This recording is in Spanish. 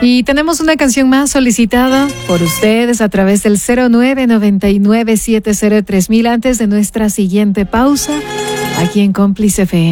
Y tenemos una canción más solicitada por ustedes a través del 0999703000 antes de nuestra siguiente pausa aquí en Cómplice FM.